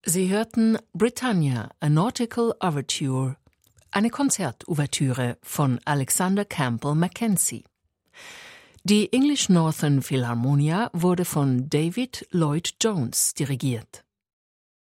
Sie hörten Britannia, a Nautical Overture, eine Konzertouvertüre von Alexander Campbell Mackenzie. Die English Northern Philharmonia wurde von David Lloyd Jones dirigiert.